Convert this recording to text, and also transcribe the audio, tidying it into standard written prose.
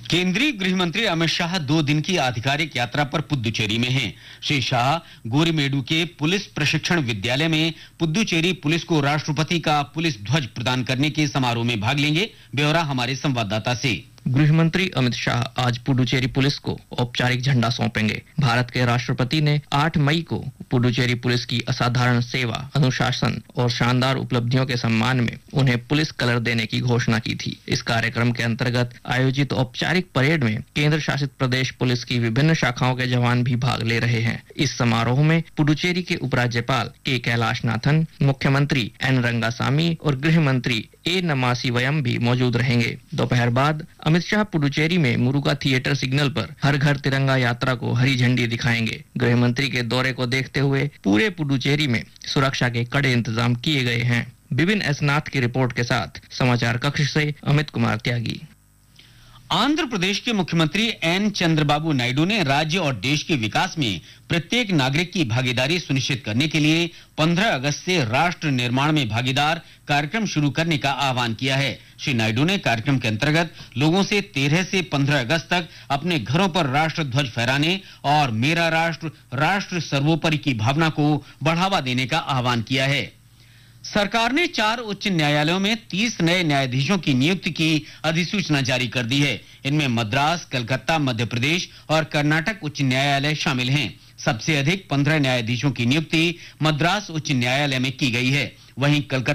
केंद्रीय गृह मंत्री अमित शाह 2 दिन की आधिकारिक यात्रा पर पुद्दुचेरी में हैं। श्री शाह गोरीमेडू के पुलिस प्रशिक्षण विद्यालय में पुद्दुचेरी पुलिस को राष्ट्रपति का पुलिस ध्वज प्रदान करने के समारोह में भाग लेंगे। ब्यौरा हमारे संवाददाता से। गृह मंत्री अमित शाह आज पुडुचेरी पुलिस को औपचारिक झंडा सौंपेंगे। भारत के राष्ट्रपति ने 8 मई को पुडुचेरी पुलिस की असाधारण सेवा, अनुशासन और शानदार उपलब्धियों के सम्मान में उन्हें पुलिस कलर देने की घोषणा की थी। इस कार्यक्रम के अंतर्गत आयोजित औपचारिक परेड में केंद्र शासित प्रदेश पुलिस की विभिन्न शाखाओं के जवान भी भाग ले रहे हैं। इस समारोह में पुडुचेरी के उपराज्यपाल के कैलाशनाथन, मुख्यमंत्री एन रंगासामी और गृह मंत्री ए नमासिवयम भी मौजूद रहेंगे। दोपहर बाद अमित शाह पुडुचेरी में मुरुगा थिएटर सिग्नल पर हर घर तिरंगा यात्रा को हरी झंडी दिखाएंगे। गृह मंत्री के दौरे को देखते हुए पूरे पुडुचेरी में सुरक्षा के कड़े इंतजाम किए गए हैं। विपिन एस नाथ की रिपोर्ट के साथ समाचार कक्ष से अमित कुमार त्यागी। आंध्र प्रदेश के मुख्यमंत्री एन चंद्रबाबू नायडू ने राज्य और देश के विकास में प्रत्येक नागरिक की भागीदारी सुनिश्चित करने के लिए 15 अगस्त से राष्ट्र निर्माण में भागीदार कार्यक्रम शुरू करने का आह्वान किया है। श्री नायडू ने कार्यक्रम के अंतर्गत लोगों से 13 से 15 अगस्त तक अपने घरों पर राष्ट्र ध्वज फहराने और मेरा राष्ट्र, राष्ट्र सर्वोपरि की भावना को बढ़ावा देने का आह्वान किया है। सरकार ने 4 उच्च न्यायालयों में 30 नए न्यायाधीशों की नियुक्ति की अधिसूचना जारी कर दी है। इनमें मद्रास, कलकत्ता, मध्य प्रदेश और कर्नाटक उच्च न्यायालय शामिल हैं। सबसे अधिक 15 न्यायाधीशों की नियुक्ति मद्रास उच्च न्यायालय में की गई है। वहीं कलकत्ता